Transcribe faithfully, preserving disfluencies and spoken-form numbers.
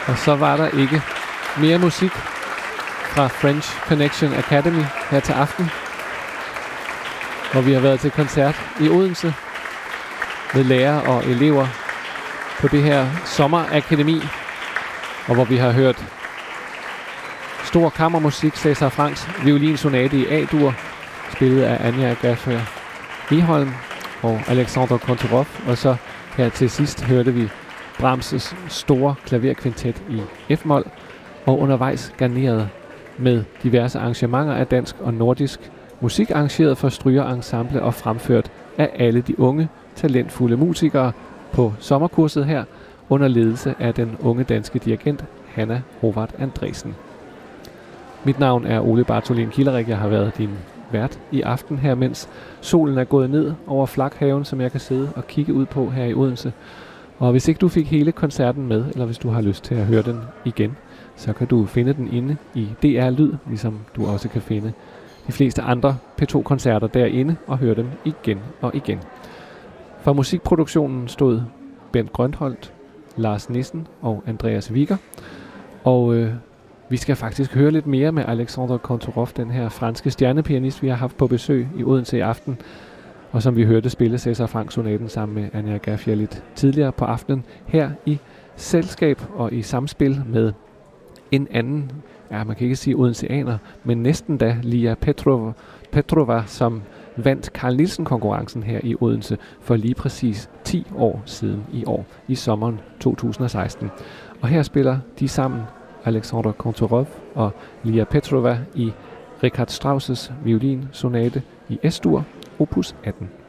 Og så var der ikke mere musik fra French Connection Academy her til aften, hvor vi har været til koncert i Odense med lærere og elever på det her sommerakademi, og hvor vi har hørt stor kammermusik, César Franks violinsonate i A-dur, spillet af Anja Gaffer Egholm og Alexandre Kontorov, og så her til sidst hørte vi Brahms' store klaverkvintet i F-mol, og undervejs garneret med diverse arrangementer af dansk og nordisk musik, arrangeret for strygerensemble og fremført af alle de unge, talentfulde musikere på sommerkurset her, under ledelse af den unge danske dirigent Hanna Hovard Andresen. Mit navn er Ole Bartholin Kilderik. Jeg har været din vært i aften her, mens solen er gået ned over Flakhaven, som jeg kan sidde og kigge ud på her i Odense. Og hvis ikke du fik hele koncerten med, eller hvis du har lyst til at høre den igen, så kan du finde den inde i D R Lyd, ligesom du også kan finde de fleste andre P to-koncerter derinde og høre dem igen og igen. For musikproduktionen stod Bent Grønholdt, Lars Nissen og Andreas Wigger. Og øh, vi skal faktisk høre lidt mere med Alexandre Kontorov, den her franske stjernepianist, vi har haft på besøg i Odense i aften, og som vi hørte spille César Franck-sonaten sammen med Anja Gaffer lidt tidligere på aftenen, her i selskab og i samspil med en anden, ja, man kan ikke sige odenseaner, men næsten da Lia Petrova, Petrova, som vandt Carl Nielsen-konkurrencen her i Odense for lige præcis ti år siden i år, i sommeren to tusind og seksten. Og her spiller de sammen, Alexandre Kontorov og Lia Petrova, i Richard Strauss' violinsonate i S-dur, opus atten.